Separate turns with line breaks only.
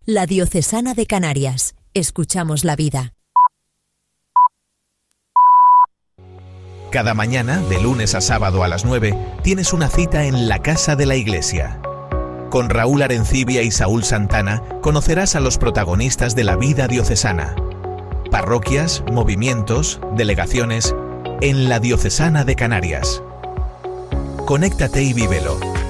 La Diocesana de Canarias. Escuchamos la vida.
Cada mañana, de lunes a sábado a las 9, tienes una cita en la Casa de la Iglesia. Con Raúl Arencibia y Saúl Santana conocerás a los protagonistas de la vida diocesana. Parroquias, movimientos, delegaciones en la Diocesana de Canarias. Conéctate y vívelo.